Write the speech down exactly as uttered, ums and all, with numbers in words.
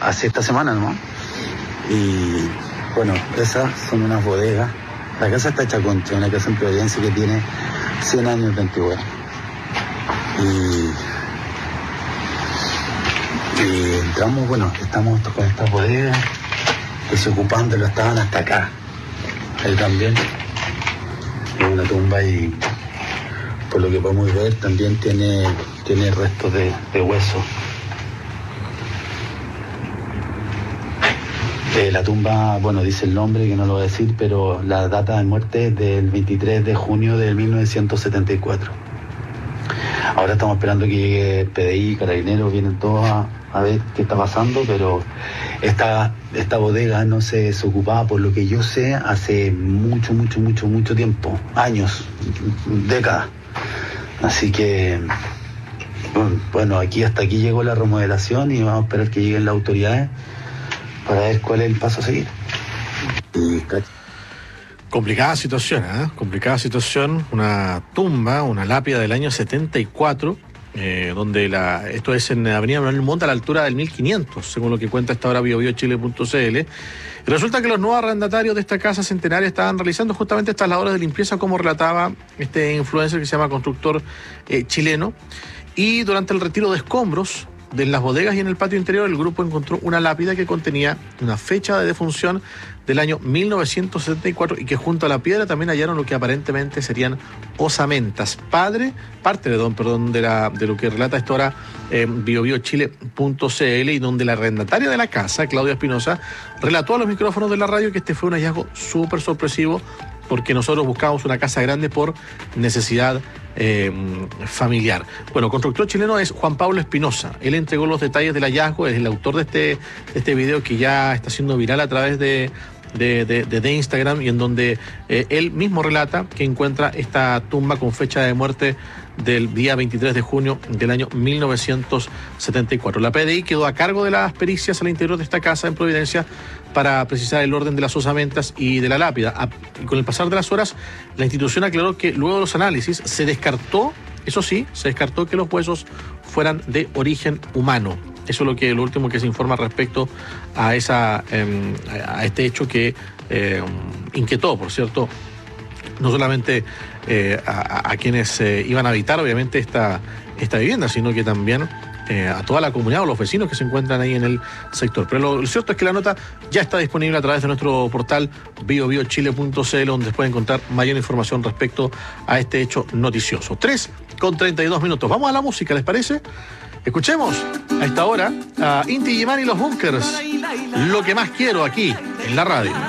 hace esta semana nomás. Y bueno, esas son unas bodegas. La casa está hecha concha, una casa en Providencia que tiene cien años de antigüedad. Y, y entramos, bueno, estamos con estas bodegas que se ocupaban de lo estaban hasta acá. Ahí también es una tumba y por lo que podemos ver también tiene, tiene restos de, de hueso. Eh, la tumba, bueno, dice el nombre que no lo voy a decir, pero la data de muerte es del veintitrés de junio de mil novecientos setenta y cuatro. Ahora estamos esperando que llegue P D I, Carabineros, vienen todos a, a ver qué está pasando, pero esta, esta bodega no se desocupaba, por lo que yo sé, hace mucho, mucho, mucho, mucho tiempo, años, décadas. Así que, bueno, aquí hasta aquí llegó la remodelación y vamos a esperar que lleguen las autoridades para ver cuál es el paso a seguir. Y... Complicada situación, ¿eh? Complicada situación, una tumba, una lápida del año setenta y cuatro, eh, donde la, esto es en Avenida Manuel Montt a la altura del mil quinientos, según lo que cuenta esta hora bio bio chile punto c l. Y resulta que los nuevos arrendatarios de esta casa centenaria estaban realizando justamente estas labores de limpieza, como relataba este influencer que se llama Constructor eh, Chileno, y durante el retiro de escombros de las bodegas y en el patio interior, el grupo encontró una lápida que contenía una fecha de defunción del año mil novecientos setenta y cuatro y que junto a la piedra también hallaron lo que aparentemente serían osamentas. Padre, parte de, don, perdón, de, la, de lo que relata esta hora eh, bio bio chile punto c l, y donde la arrendataria de la casa, Claudia Espinosa, relató a los micrófonos de la radio que este fue un hallazgo súper sorpresivo, porque nosotros buscábamos una casa grande por necesidad eh, familiar. Bueno, Constructor Chileno es Juan Pablo Espinosa. Él entregó los detalles del hallazgo, es el autor de este, de este video que ya está siendo viral a través de, de, de, de, de Instagram, y en donde eh, él mismo relata que encuentra esta tumba con fecha de muerte del día veintitrés de junio del año mil novecientos setenta y cuatro. La P D I quedó a cargo de las pericias al interior de esta casa en Providencia para precisar el orden de las osamentas y de la lápida. Y con el pasar de las horas, la institución aclaró que luego de los análisis se descartó, eso sí, se descartó que los huesos fueran de origen humano. Eso es lo que lo último que se informa respecto a esa eh, a este hecho que eh, inquietó, por cierto, no solamente eh, a, a quienes eh, iban a habitar, obviamente, esta, esta vivienda, sino que también eh, a toda la comunidad o los vecinos que se encuentran ahí en el sector. Pero lo, lo cierto es que la nota ya está disponible a través de nuestro portal bio bio chile punto c l, donde pueden encontrar mayor información respecto a este hecho noticioso. tres con treinta y dos minutos. Vamos a la música, ¿les parece? Escuchemos a esta hora a Inti Illimani y los Bunkers, Lo que más quiero, aquí en la radio.